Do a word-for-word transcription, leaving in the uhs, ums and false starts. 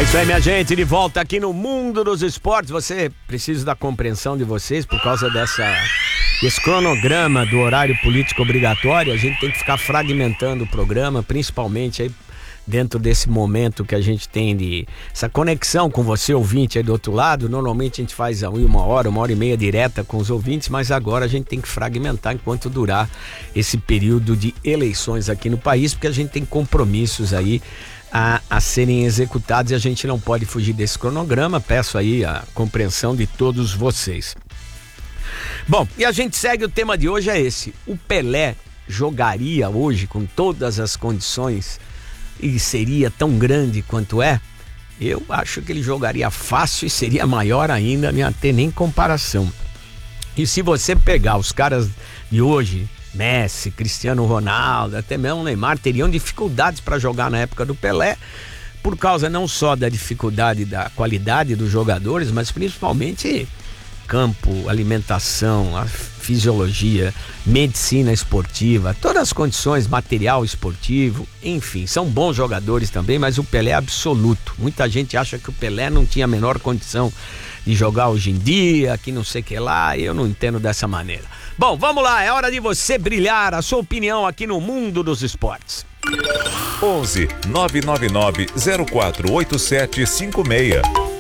É isso aí, minha gente, de volta aqui no Mundo dos Esportes. Você precisa da compreensão de vocês por causa dessa, desse cronograma do horário político obrigatório. A gente tem que ficar fragmentando o programa, principalmente aí dentro desse momento que a gente tem de essa conexão com você, ouvinte, aí do outro lado. Normalmente a gente faz aí uma hora, uma hora e meia direta com os ouvintes, mas agora a gente tem que fragmentar enquanto durar esse período de eleições aqui no país, porque a gente tem compromissos aí A, a serem executados e a gente não pode fugir desse cronograma. Peço aí a compreensão de todos vocês. Bom, e a gente segue, o tema de hoje é esse: o Pelé jogaria hoje com todas as condições e seria tão grande quanto é? Eu acho que ele jogaria fácil e seria maior ainda, nem ter nem comparação. E se você pegar os caras de hoje, Messi, Cristiano Ronaldo, até mesmo Neymar, teriam dificuldades para jogar na época do Pelé, por causa não só da dificuldade da qualidade dos jogadores, mas principalmente campo, alimentação, a fisiologia, medicina esportiva, todas as condições, material esportivo, enfim, são bons jogadores também, mas o Pelé é absoluto. Muita gente acha que o Pelé não tinha a menor condição de jogar hoje em dia, que não sei o que lá, eu não entendo dessa maneira. Bom, vamos lá, é hora de você brilhar a sua opinião aqui no Mundo dos Esportes. onze nove nove nove zero quatro oito sete cinco seis